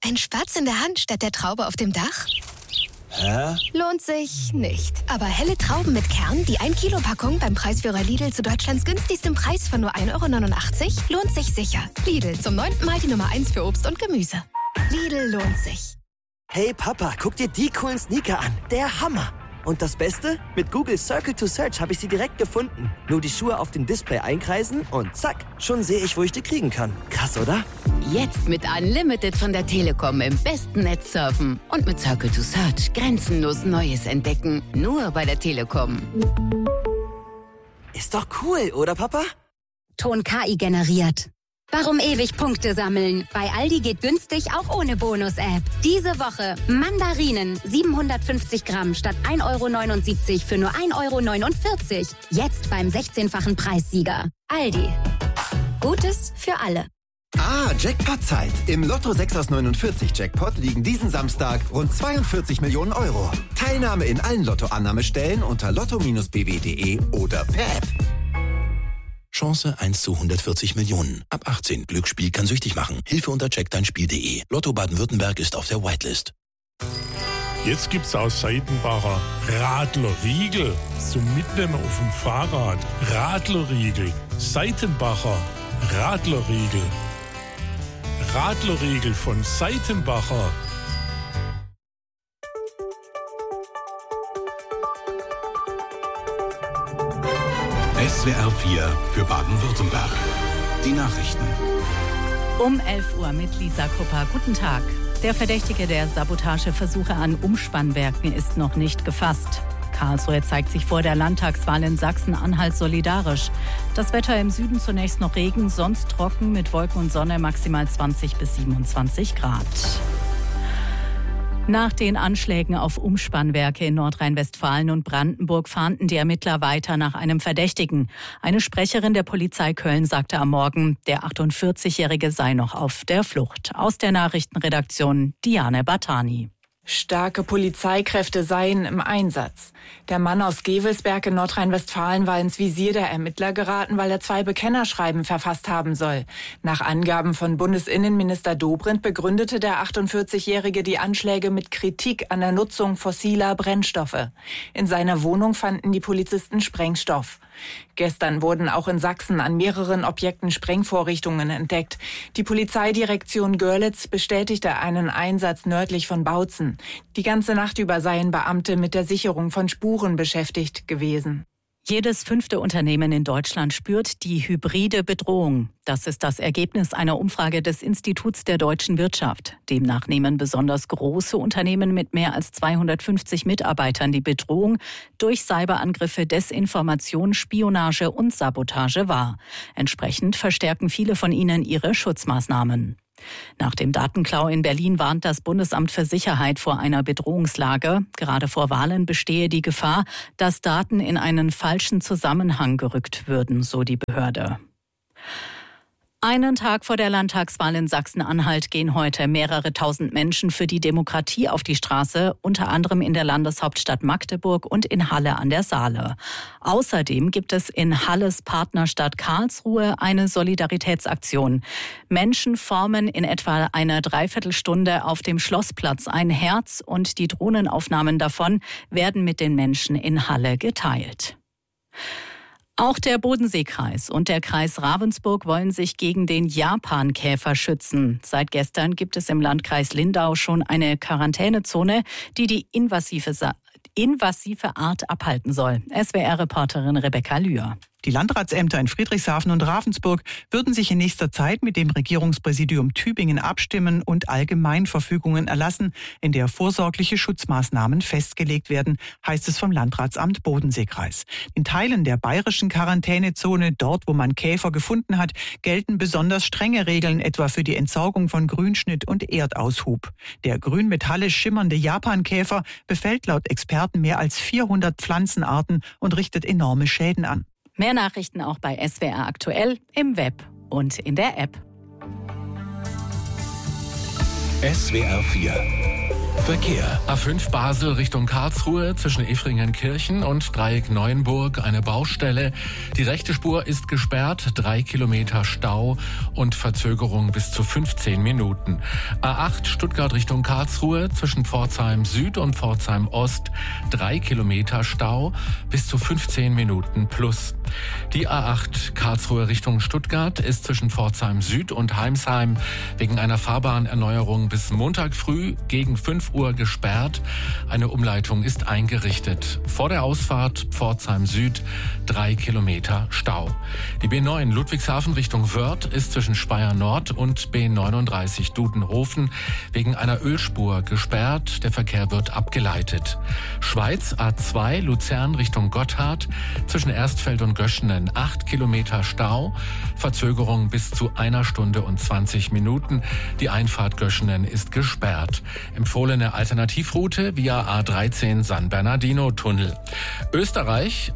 Ein Spatz in der Hand statt der Traube auf dem Dach? Hä? Lohnt sich nicht. Aber helle Trauben mit Kern, die 1-Kilo-Packung beim Preisführer Lidl zu Deutschlands günstigstem Preis von nur 1,89 € lohnt sich sicher. Lidl, zum 9. Mal die Nummer 1 für Obst und Gemüse. Lidl lohnt sich. Hey Papa, guck dir die coolen Sneaker an. Der Hammer. Und das Beste? Mit Google Circle to Search habe ich sie direkt gefunden. Nur die Schuhe auf dem Display einkreisen und zack, schon sehe ich, wo ich die kriegen kann. Krass, oder? Jetzt mit Unlimited von der Telekom im besten Netz surfen. Und mit Circle to Search grenzenlos Neues entdecken. Nur bei der Telekom. Ist doch cool, oder Papa? Ton KI generiert. Warum ewig Punkte sammeln? Bei Aldi geht günstig auch ohne Bonus-App. Diese Woche Mandarinen 750 Gramm statt 1,79 € für nur 1,49 €. Jetzt beim 16-fachen Preissieger. Aldi. Gutes für alle. Jackpot-Zeit. Im Lotto 6 aus 49 Jackpot liegen diesen Samstag rund 42 Millionen €. Teilnahme in allen Lottoannahmestellen unter lotto-bw.de oder per App. Chance 1 zu 140 Millionen. Ab 18. Glücksspiel kann süchtig machen. Hilfe unter checkdeinspiel.de. Lotto Baden-Württemberg ist auf der Whitelist. Jetzt gibt's aus Seitenbacher Radlerriegel zum Mitnehmen auf dem Fahrrad. Radlerriegel. Seitenbacher Radlerriegel. Radlerriegel von Seitenbacher. SWR 4 für Baden-Württemberg. Die Nachrichten. Um 11 Uhr mit Lisa Krupper. Guten Tag. Der Verdächtige der Sabotageversuche an Umspannwerken ist noch nicht gefasst. Karlsruhe zeigt sich vor der Landtagswahl in Sachsen-Anhalt solidarisch. Das Wetter im Süden zunächst noch Regen, sonst trocken mit Wolken und Sonne, maximal 20 bis 27 Grad. Nach den Anschlägen auf Umspannwerke in Nordrhein-Westfalen und Brandenburg fahnden die Ermittler weiter nach einem Verdächtigen. Eine Sprecherin der Polizei Köln sagte am Morgen, der 48-Jährige sei noch auf der Flucht. Aus der Nachrichtenredaktion Diane Batani. Starke Polizeikräfte seien im Einsatz. Der Mann aus Gevelsberg in Nordrhein-Westfalen war ins Visier der Ermittler geraten, weil er 2 Bekennerschreiben verfasst haben soll. Nach Angaben von Bundesinnenminister Dobrindt begründete der 48-Jährige die Anschläge mit Kritik an der Nutzung fossiler Brennstoffe. In seiner Wohnung fanden die Polizisten Sprengstoff. Gestern wurden auch in Sachsen an mehreren Objekten Sprengvorrichtungen entdeckt. Die Polizeidirektion Görlitz bestätigte einen Einsatz nördlich von Bautzen. Die ganze Nacht über seien Beamte mit der Sicherung von Spuren beschäftigt gewesen. Jedes 5. Unternehmen in Deutschland spürt die hybride Bedrohung. Das ist das Ergebnis einer Umfrage des Instituts der deutschen Wirtschaft. Demnach nehmen besonders große Unternehmen mit mehr als 250 Mitarbeitern die Bedrohung durch Cyberangriffe, Desinformation, Spionage und Sabotage wahr. Entsprechend verstärken viele von ihnen ihre Schutzmaßnahmen. Nach dem Datenklau in Berlin warnt das Bundesamt für Sicherheit vor einer Bedrohungslage. Gerade vor Wahlen bestehe die Gefahr, dass Daten in einen falschen Zusammenhang gerückt würden, so die Behörde. Einen Tag vor der Landtagswahl in Sachsen-Anhalt gehen heute mehrere tausend Menschen für die Demokratie auf die Straße, unter anderem in der Landeshauptstadt Magdeburg und in Halle an der Saale. Außerdem gibt es in Halles Partnerstadt Karlsruhe eine Solidaritätsaktion. Menschen formen in etwa eine Dreiviertelstunde auf dem Schlossplatz ein Herz und die Drohnenaufnahmen davon werden mit den Menschen in Halle geteilt. Auch der Bodenseekreis und der Kreis Ravensburg wollen sich gegen den Japankäfer schützen. Seit gestern gibt es im Landkreis Lindau schon eine Quarantänezone, die die invasive Art abhalten soll. SWR-Reporterin Rebecca Lühr. Die Landratsämter in Friedrichshafen und Ravensburg würden sich in nächster Zeit mit dem Regierungspräsidium Tübingen abstimmen und Allgemeinverfügungen erlassen, in der vorsorgliche Schutzmaßnahmen festgelegt werden, heißt es vom Landratsamt Bodenseekreis. In Teilen der bayerischen Quarantänezone, dort wo man Käfer gefunden hat, gelten besonders strenge Regeln, etwa für die Entsorgung von Grünschnitt und Erdaushub. Der grünmetallisch schimmernde Japankäfer befällt laut Experten mehr als 400 Pflanzenarten und richtet enorme Schäden an. Mehr Nachrichten auch bei SWR aktuell, im Web und in der App. SWR 4 Verkehr. A5 Basel Richtung Karlsruhe zwischen Efringenkirchen und Dreieck Neuenburg eine Baustelle. Die rechte Spur ist gesperrt, 3 Kilometer Stau und Verzögerung bis zu 15 Minuten. A8 Stuttgart Richtung Karlsruhe zwischen Pforzheim Süd und Pforzheim Ost 3 Kilometer Stau bis zu 15 Minuten plus. Die A8 Karlsruhe Richtung Stuttgart ist zwischen Pforzheim Süd und Heimsheim wegen einer Fahrbahnerneuerung bis Montag früh gegen 5 Uhr gesperrt. Eine Umleitung ist eingerichtet. Vor der Ausfahrt Pforzheim Süd 3 Kilometer Stau. Die B9 Ludwigshafen Richtung Wörth ist zwischen Speyer Nord und B39 Dudenhofen wegen einer Ölspur gesperrt. Der Verkehr wird abgeleitet. Schweiz A2 Luzern Richtung Gotthard zwischen Erstfeld und Göschenen 8 Kilometer Stau. Verzögerung bis zu 1 Stunde und 20 Minuten. Die Einfahrt Göschenen ist gesperrt. Empfohlene Alternativroute via A13 San Bernardino Tunnel. Österreich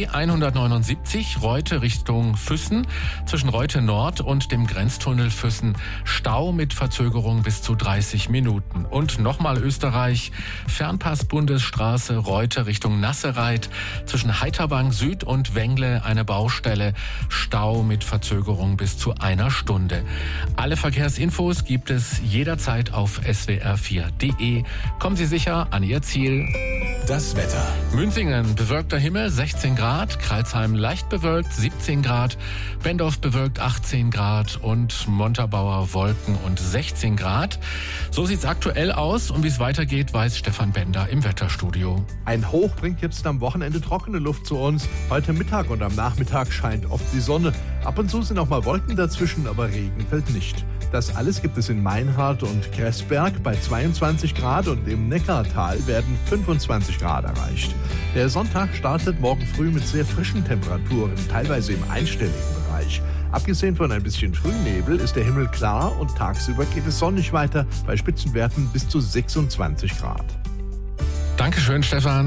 B179 Reute Richtung Füssen zwischen Reute Nord und dem Grenztunnel Füssen Stau mit Verzögerung bis zu 30 Minuten. Und nochmal Österreich Fernpass Bundesstraße Reute Richtung Nassereit zwischen Heiterbank Süd und Wengle eine Baustelle, Stau mit Verzögerung bis zu 1 Stunde. Alle Verkehrsinfos gibt es jederzeit auf swr4.de. Kommen Sie sicher an Ihr Ziel. Das Wetter. Münzingen bewölkter Himmel 16 Grad, Crailsheim leicht bewölkt 17 Grad, Bendorf bewölkt 18 Grad und Montabaur Wolken und 16 Grad. So sieht's aktuell aus und wie es weitergeht, weiß Stefan Bender im Wetterstudio. Ein Hoch bringt jetzt am Wochenende trockene Luft zu uns. Heute Mittag und am Nachmittag scheint oft die Sonne. Ab und zu sind auch mal Wolken dazwischen, aber Regen fällt nicht. Das alles gibt es in Meinhardt und Kressberg bei 22 Grad und im Neckartal werden 25 Grad erreicht. Der Sonntag startet morgen früh mit sehr frischen Temperaturen, teilweise im einstelligen Bereich. Abgesehen von ein bisschen Frühnebel ist der Himmel klar und tagsüber geht es sonnig weiter bei Spitzenwerten bis zu 26 Grad. Dankeschön, Stefan.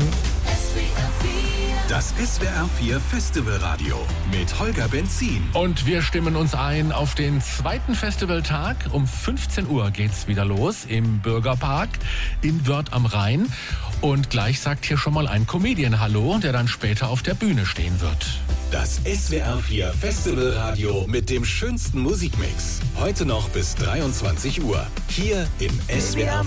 Das SWR4 Festivalradio mit Holger Benzin. Und wir stimmen uns ein auf den zweiten Festivaltag. Um 15 Uhr geht's wieder los im Bürgerpark in Wörth am Rhein. Und gleich sagt hier schon mal ein Comedian Hallo, der dann später auf der Bühne stehen wird. Das SWR4 Festivalradio mit dem schönsten Musikmix. Heute noch bis 23 Uhr. Hier im SWR